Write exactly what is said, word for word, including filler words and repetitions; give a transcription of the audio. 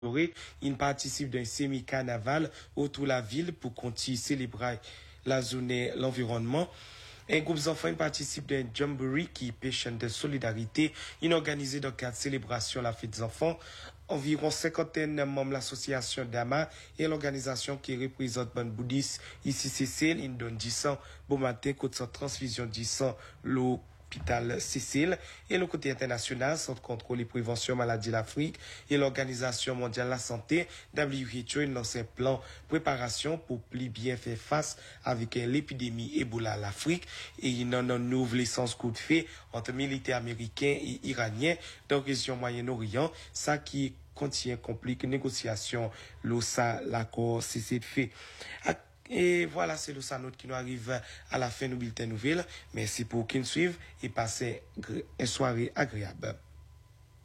Il participe d'un semi-carnaval autour de la ville pour continuer célébrer la zone, l'environnement. Un groupe d'enfants participe d'un jamboree qui pêche de solidarité, une organisée dans le cadre de célébration la fête des enfants. Environ cinquantaine de membres de l'association d'Ama et l'organisation qui représente Ban Bouddhiste, ici Cécile, il donne dix cents, bon matin, côté sans transfusion dix cents, l'eau. Hôpital Cécile et le côté international, Centre contrôle et prévention maladie de l'Afrique et l'Organisation mondiale de la santé, W H O, lance un plan préparation pour plus bien faire face avec l'épidémie Ebola à l'Afrique et il y a une nouvelle licence coup de fait entre militaires américains et iraniens dans la région Moyen-Orient, ça qui contient complique négociation, l'O S A, l'accord cessé de fait. Et voilà, c'est le Sanout qui nous arrive à la fin de bulletin nouvelle. Merci pour qui nous suivent et passez une soirée agréable.